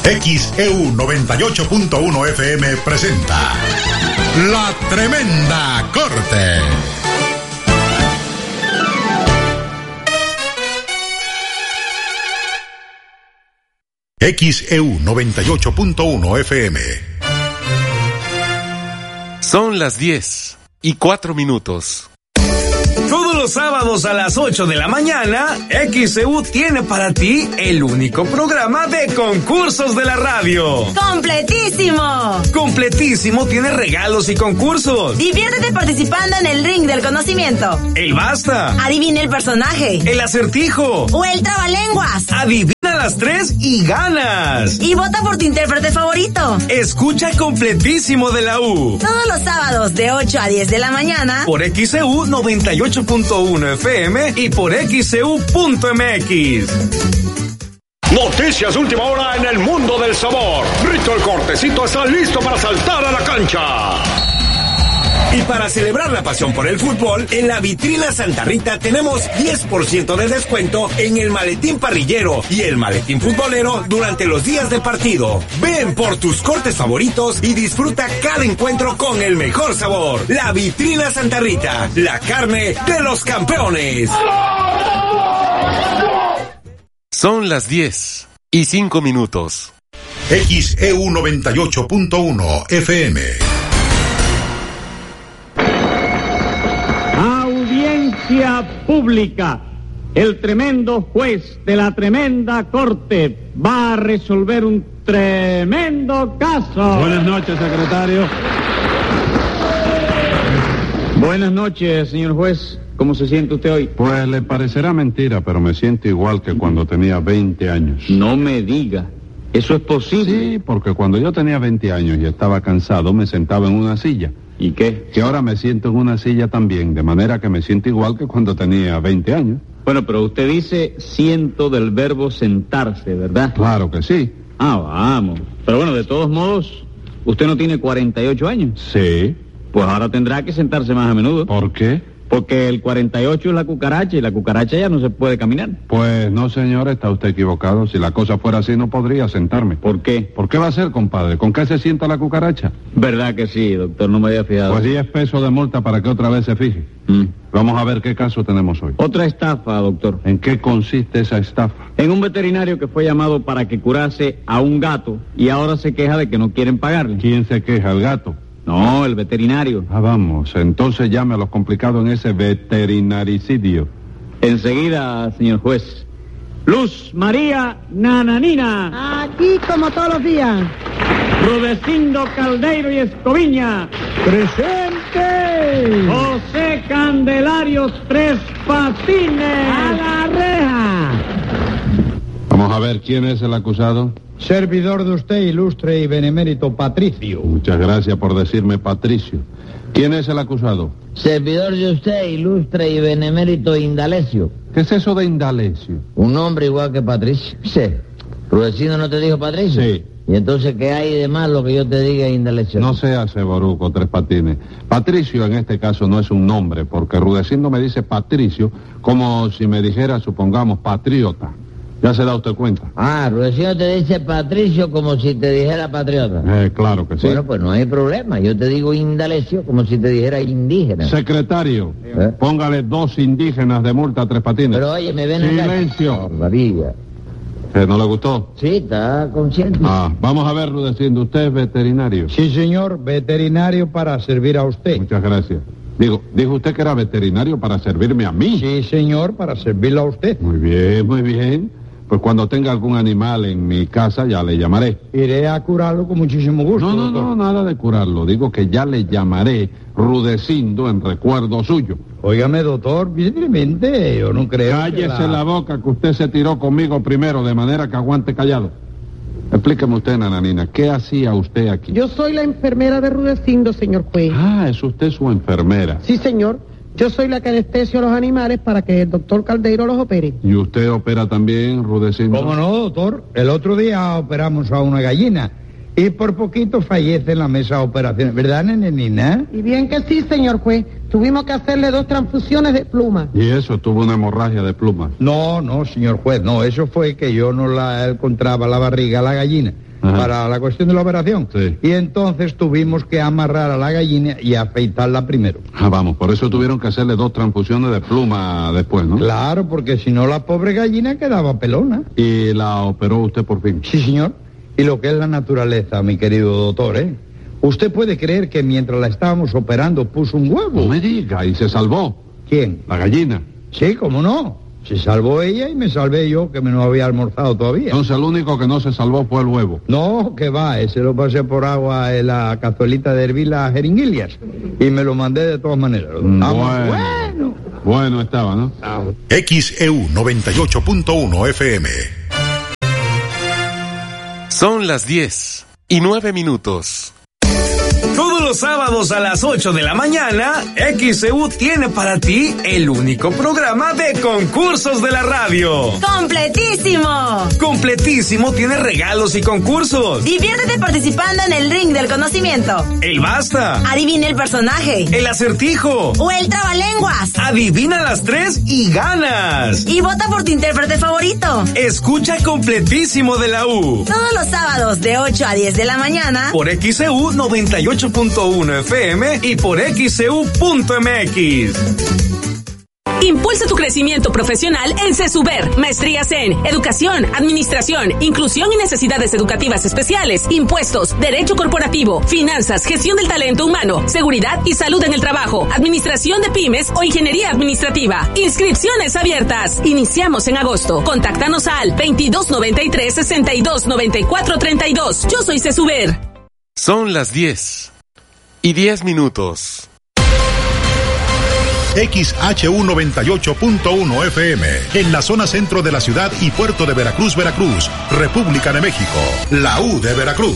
XEU 98.1 FM presenta La Tremenda Corte. XEU 98.1 FM. Son las 10:04. Todos los sábados a las 8 de la mañana, XEU tiene para ti el único programa de concursos de la radio. ¡Completísimo! Completísimo tiene regalos y concursos. Diviértete participando en el ring del conocimiento. El basta. Adivina el personaje. El acertijo. O el trabalenguas. Adivina las 3 y ganas. Y vota por tu intérprete favorito. Escucha Completísimo de la U. Todos los sábados de 8 a 10 de la mañana. Por XEU 98.1 FM y por XEU.mx. Noticias de última hora en el mundo del sabor. Rito el Cortecito está listo para saltar a la cancha. Y para celebrar la pasión por el fútbol, en la vitrina Santa Rita tenemos 10% de descuento en el maletín parrillero y el maletín futbolero durante los días de partido. Ven por tus cortes favoritos y disfruta cada encuentro con el mejor sabor. La vitrina Santa Rita, la carne de los campeones. Son las 10:05. XEU 98.1 FM. Audiencia pública. El tremendo juez de la tremenda corte va a resolver un tremendo caso. Buenas noches, secretario. Buenas noches, señor juez. ¿Cómo se siente usted hoy? Pues le parecerá mentira, pero me siento igual que cuando tenía 20 años. No me diga. ¿Eso es posible? Sí, porque cuando yo tenía 20 años y estaba cansado, me sentaba en una silla. ¿Y qué? Que ahora me siento en una silla también, de manera que me siento igual que cuando tenía 20 años. Bueno, pero usted dice siento del verbo sentarse, ¿verdad? Claro que sí. Ah, vamos. Pero bueno, de todos modos, ¿usted no tiene 48 años? Sí. Pues ahora tendrá que sentarse más a menudo. ¿Por qué? Porque el 48 es la cucaracha y la cucaracha ya no se puede caminar. Pues no, señor, está usted equivocado. Si la cosa fuera así, no podría sentarme. ¿Por qué? ¿Por qué va a ser, compadre? ¿Con qué se sienta la cucaracha? ¿Verdad que sí, doctor? No me había fijado. Pues 10 pesos de multa para que otra vez se fije. Vamos a ver qué caso tenemos hoy. Otra estafa, doctor. ¿En qué consiste esa estafa? En un veterinario que fue llamado para que curase a un gato y ahora se queja de que no quieren pagarle. ¿Quién se queja? ¿El gato? No, el veterinario. Ah, vamos, entonces llame a los complicados en ese veterinaricidio. Enseguida, señor juez. Luz María Nananina. Aquí como todos los días. Rudecindo Caldeiro y Escoviña. ¡Presente! José Candelario Tres Patines. ¡A la reja! Vamos a ver quién es el acusado. Servidor de usted, ilustre y benemérito Patricio. Muchas gracias por decirme Patricio. ¿Quién es el acusado? Servidor de usted, ilustre y benemérito Indalecio. ¿Qué es eso de Indalecio? Un nombre igual que Patricio. Sí. ¿Rudecindo no te dijo Patricio? Sí. ¿Y entonces qué hay de malo que yo te diga Indalecio? No seas ceboruco, Tres Patines. Patricio en este caso no es un nombre, porque Rudecindo me dice Patricio como si me dijera, supongamos, patriota. ¿Ya se da usted cuenta? Ah, Rudecindo te dice Patricio como si te dijera patriota. Claro que sí. Bueno, pues no hay problema. Yo te digo Indalecio como si te dijera indígena. Secretario, póngale 2 indígenas de multa a Tres Patines. Pero oye, me ven acá. Silencio. Maravilla. ¿No le gustó? Sí, está consciente. Vamos a ver, Rudecindo, ¿usted es veterinario? Sí, señor, veterinario para servir a usted. Muchas gracias. Dijo usted que era veterinario para servirme a mí. Sí, señor, para servirlo a usted. Muy bien, muy bien. Pues cuando tenga algún animal en mi casa ya le llamaré. Iré a curarlo con muchísimo gusto. No, nada de curarlo. Digo que ya le llamaré Rudecindo en recuerdo suyo. Óigame, doctor, evidentemente yo no creo. Cállese la boca, que usted se tiró conmigo primero, de manera que aguante callado. Explíqueme usted, Nananina, ¿qué hacía usted aquí? Yo soy la enfermera de Rudecindo, señor juez. Ah, es usted su enfermera. Sí, señor. Yo soy la que anestesio a los animales para que el doctor Caldeiro los opere. ¿Y usted opera también, Rudecindo? ¿Cómo no, doctor? El otro día operamos a una gallina Y por poquito fallece en la mesa de operaciones, ¿verdad, nenenina? Y bien que sí, señor juez. Tuvimos que hacerle 2 transfusiones de pluma. Y eso, tuvo una hemorragia de plumas. No, señor juez, no. Eso fue que yo no la encontraba la barriga a la gallina. Ajá. Para la cuestión de la operación. Sí. Y entonces tuvimos que amarrar a la gallina y afeitarla primero. Vamos, por eso tuvieron que hacerle 2 transfusiones de pluma después, ¿no? Claro, porque si no la pobre gallina quedaba pelona. ¿Y la operó usted por fin? Sí, señor. Y lo que es la naturaleza, mi querido doctor, ¿eh? ¿Usted puede creer que mientras la estábamos operando puso un huevo? No me diga, ¿y se salvó? ¿Quién? La gallina. Sí, ¿cómo no? Se salvó ella y me salvé yo, que me no había almorzado todavía. Entonces el único que no se salvó fue el huevo. No, que va, ese lo pasé por agua en la cazuelita de hervir las jeringuillas. Y me lo mandé de todas maneras. Bueno estaba, ¿no? XEU 98.1 FM. Son las 10:09. Todos los sábados a las 8 de la mañana, XEU tiene para ti el único programa de concursos de la radio. ¡Completísimo! Completísimo tiene regalos y concursos. Diviértete participando en el ring del conocimiento. El basta. Adivina el personaje. El acertijo. O el trabalenguas. Adivina las 3 y ganas. Y vota por tu intérprete favorito. Escucha Completísimo de la U. Todos los sábados de 8 a 10 de la mañana. Por XEU 98.1 FM y por XEU.mx. Impulsa tu crecimiento profesional en CESUBER. Maestrías en Educación, Administración, Inclusión y Necesidades Educativas Especiales, Impuestos, Derecho Corporativo, Finanzas, Gestión del Talento Humano, Seguridad y Salud en el Trabajo, Administración de Pymes o Ingeniería Administrativa. Inscripciones abiertas. Iniciamos en agosto. Contáctanos al 2293-629432. Yo soy CESUBER. Son las 10:10. XHU 98.1 FM, en la zona centro de la ciudad y puerto de Veracruz, República de México, la U de Veracruz.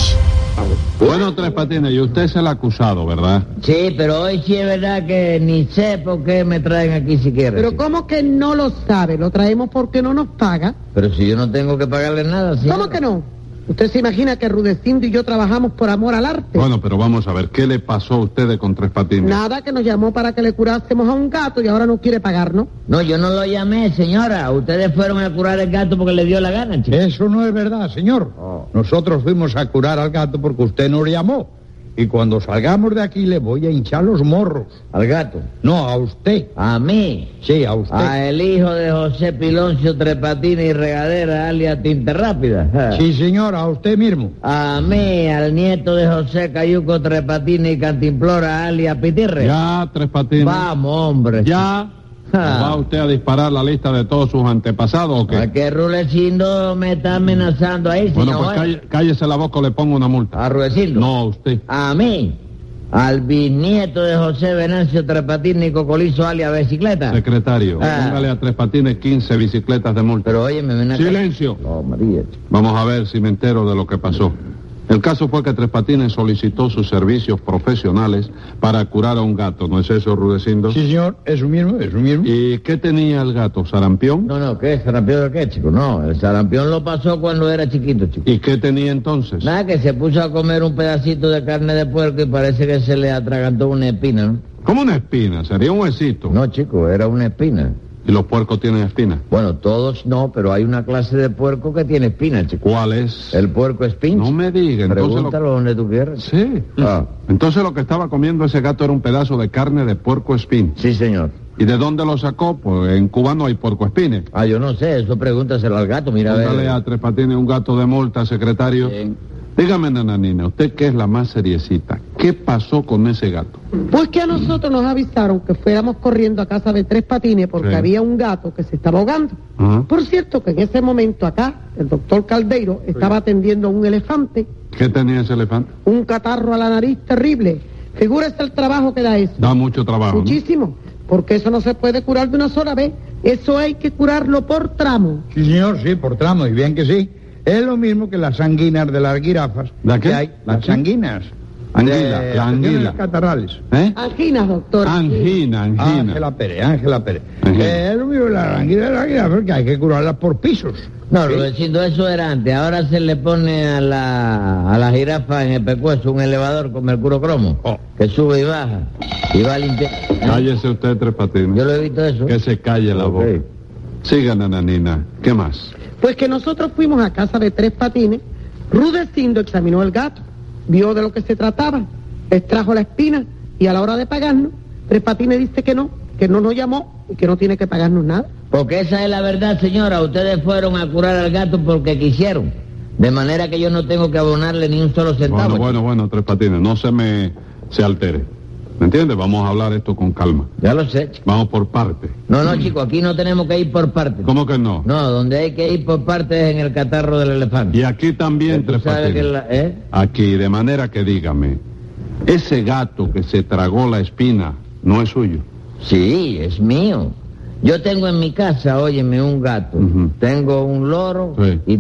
Bueno, Tres Patines, y usted es el acusado, ¿verdad? Sí, pero hoy sí es verdad que ni sé por qué me traen aquí siquiera. Pero ¿cómo que no lo sabe? Lo traemos porque no nos paga. Pero si yo no tengo que pagarle nada, ¿sí? ¿Cómo que no? ¿Usted se imagina que Rudecindo y yo trabajamos por amor al arte? Bueno, pero vamos a ver, ¿qué le pasó a ustedes con Tres Patines? Nada, que nos llamó para que le curásemos a un gato y ahora no quiere pagarnos. No, yo no lo llamé, señora. Ustedes fueron a curar el gato porque le dio la gana, chico. Eso no es verdad, señor. Nosotros fuimos a curar al gato porque usted nos llamó. Y cuando salgamos de aquí le voy a hinchar los morros. ¿Al gato? No, a usted. ¿A mí? Sí, a usted. A el hijo de José Piloncio Tres Patines y Regadera, alias Tinta Rápida. Sí, señor, a usted mismo. A mí, al nieto de José Cayuco Tres Patines y Cantimplora, alias Pitirre. Ya, Tres Patines. Vamos, hombre. Ya. ¿Va usted a disparar la lista de todos sus antepasados o qué? ¿A qué Rudecindo me está amenazando ahí, señor? Bueno, pues cállese la boca o le pongo una multa. ¿A Rudecindo? No, a usted. ¿A mí? Al bisnieto de José Venancio Tres Patines y Cocolizo, alias Bicicleta. Secretario, póngale a Tres Patines 15 bicicletas de multa. Pero oye, me ven acá. ¡Silencio! Oh, María. Vamos a ver si me entero de lo que pasó. El caso fue que Tres Patines solicitó sus servicios profesionales para curar a un gato, ¿no es eso, Rudecindo? Sí, señor, eso mismo, eso mismo. ¿Y qué tenía el gato? ¿Sarampión? No, ¿qué? ¿Sarampión de qué, chico? No, el sarampión lo pasó cuando era chiquito, chico. ¿Y qué tenía entonces? Nada, que se puso a comer un pedacito de carne de puerco y parece que se le atragantó una espina, ¿no? ¿Cómo una espina? ¿Sería un huesito? No, chico, era una espina. ¿Y los puercos tienen espinas? Bueno, todos no, pero hay una clase de puerco que tiene espinas, chico. ¿Cuál es? El puerco espín. No me diga. Pregúntalo donde tú quieras. Sí. Entonces lo que estaba comiendo ese gato era un pedazo de carne de puerco espín. Sí, señor. ¿Y de dónde lo sacó? Pues en Cuba no hay puerco espines. Yo no sé, eso pregúntaselo al gato, mira. Póngale a Tres Patines un gato de multa, secretario. Sí. Dígame, nananina, usted que es la más seriecita, ¿qué pasó con ese gato? Pues que a nosotros nos avisaron que fuéramos corriendo a casa de Tres Patines porque había un gato que se estaba ahogando. Por cierto, que en ese momento acá, el doctor Caldeiro estaba atendiendo a un elefante. ¿Qué tenía ese elefante? Un catarro a la nariz terrible. Figúrese el trabajo que da eso. Da mucho trabajo. Muchísimo. ¿No? Porque eso no se puede curar de una sola vez. Eso hay que curarlo por tramo. Sí, señor, sí, por tramo, y bien que sí. Es lo mismo que las anguinas de las jirafas. ¿La qué? Las anguinas. Anguila, la anguila. Catarrales. Anginas, doctor. Angina. Ángela Pérez. Lo mío, la anguila, porque hay que curarla por pisos. No, Rudecindo, eso era antes. Ahora se le pone a la jirafa en el pescuezo un elevador con mercurocromo, que sube y baja, y va al interior. Cállese usted, Tres Patines. Yo lo he visto eso. Que se calle la boca. Siga, nananina. ¿Qué más? Pues que nosotros fuimos a casa de Tres Patines, Rudecindo examinó el gato, vio de lo que se trataba, extrajo la espina, y a la hora de pagarnos, Tres Patines dice que no nos llamó y que no tiene que pagarnos nada. Porque esa es la verdad, señora. Ustedes fueron a curar al gato porque quisieron. De manera que yo no tengo que abonarle ni un solo centavo. Bueno, Tres Patines, no se altere. ¿Me entiende? Vamos a hablar esto con calma. Ya lo sé, chico. Vamos por partes. No, chico, aquí no tenemos que ir por partes. ¿Cómo que no? No, donde hay que ir por partes es en el catarro del elefante. Y aquí también, Tres Patines. Aquí, de manera que dígame, ese gato que se tragó la espina no es suyo. Sí, es mío. Yo tengo en mi casa, óyeme, un gato. Tengo un loro y